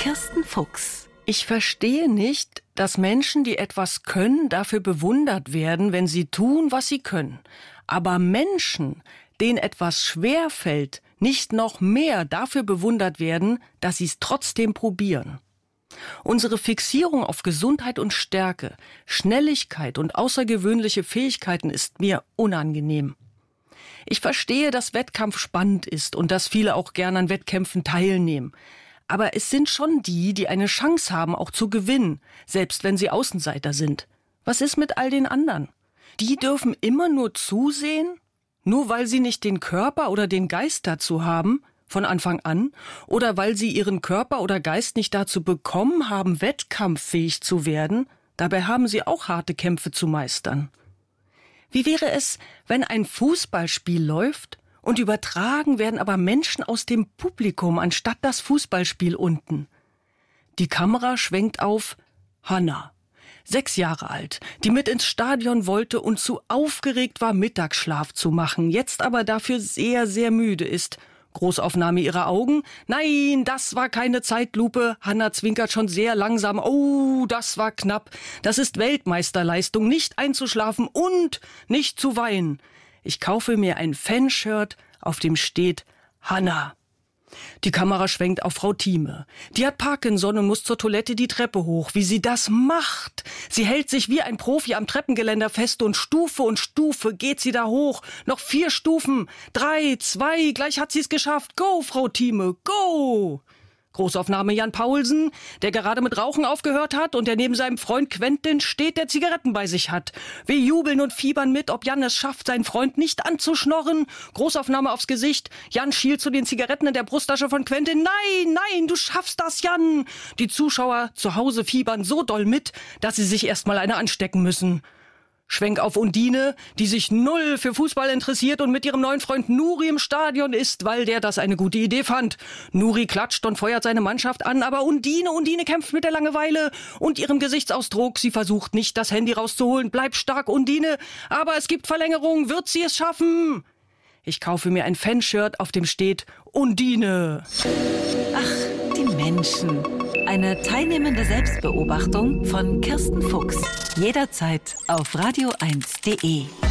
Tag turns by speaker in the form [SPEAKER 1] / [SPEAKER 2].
[SPEAKER 1] Kirsten Fuchs.
[SPEAKER 2] Ich verstehe nicht, dass Menschen, die etwas können, dafür bewundert werden, wenn sie tun, was sie können. Aber Menschen, denen etwas schwerfällt, nicht noch mehr dafür bewundert werden, dass sie es trotzdem probieren. Unsere Fixierung auf Gesundheit und Stärke, Schnelligkeit und außergewöhnliche Fähigkeiten ist mir unangenehm. Ich verstehe, dass Wettkampf spannend ist und dass viele auch gerne an Wettkämpfen teilnehmen. Aber es sind schon die, die eine Chance haben, auch zu gewinnen, selbst wenn sie Außenseiter sind. Was ist mit all den anderen? Die dürfen immer nur zusehen, nur weil sie nicht den Körper oder den Geist dazu haben, von Anfang an, oder weil sie ihren Körper oder Geist nicht dazu bekommen haben, wettkampffähig zu werden. Dabei haben sie auch harte Kämpfe zu meistern. Wie wäre es, wenn ein Fußballspiel läuft und übertragen werden aber Menschen aus dem Publikum anstatt das Fußballspiel unten? Die Kamera schwenkt auf Hanna, 6 Jahre alt, die mit ins Stadion wollte und zu aufgeregt war, Mittagsschlaf zu machen, jetzt aber dafür sehr, sehr müde ist. Großaufnahme ihrer Augen. Nein, das war keine Zeitlupe. Hanna zwinkert schon sehr langsam. Oh, das war knapp. Das ist Weltmeisterleistung, nicht einzuschlafen und nicht zu weinen. Ich kaufe mir ein Fanshirt, auf dem steht Hanna. Die Kamera schwenkt auf Frau Thieme. Die hat Parkinson und muss zur Toilette die Treppe hoch. Wie sie das macht! Sie hält sich wie ein Profi am Treppengeländer fest und Stufe geht sie da hoch. Noch 4 Stufen. 3, 2, gleich hat sie's geschafft. Go, Frau Thieme, go! Großaufnahme Jan Paulsen, der gerade mit Rauchen aufgehört hat und der neben seinem Freund Quentin steht, der Zigaretten bei sich hat. Wir jubeln und fiebern mit, ob Jan es schafft, seinen Freund nicht anzuschnorren. Großaufnahme aufs Gesicht. Jan schielt zu den Zigaretten in der Brusttasche von Quentin. Nein, du schaffst das, Jan! Die Zuschauer zu Hause fiebern so doll mit, dass sie sich erstmal eine anstecken müssen. Schwenk auf Undine, die sich null für Fußball interessiert und mit ihrem neuen Freund Nuri im Stadion ist, weil der das eine gute Idee fand. Nuri klatscht und feuert seine Mannschaft an, aber Undine kämpft mit der Langeweile und ihrem Gesichtsausdruck. Sie versucht nicht, das Handy rauszuholen. Bleib stark, Undine, aber es gibt Verlängerung. Wird sie es schaffen? Ich kaufe mir ein Fanshirt, auf dem steht Undine.
[SPEAKER 1] Ach, die Menschen. Eine teilnehmende Selbstbeobachtung von Kirsten Fuchs. Jederzeit auf radio1.de.